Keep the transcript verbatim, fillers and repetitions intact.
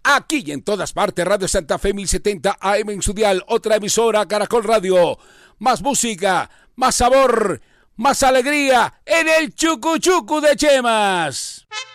Aquí y en todas partes, Radio Santa Fe mil setenta A M en su dial, otra emisora, Caracol Radio. Más música, más sabor, más alegría en el Chucu Chucu de Chemas.